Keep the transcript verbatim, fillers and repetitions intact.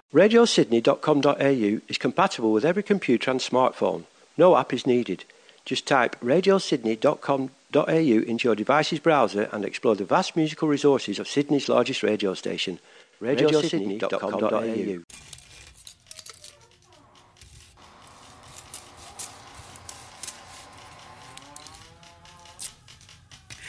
radio sydney dot com dot a u is compatible with every computer and smartphone. No app is needed. Just type radio sydney dot com dot a u into your device's browser and explore the vast musical resources of Sydney's largest radio station, radio sydney dot com dot a u.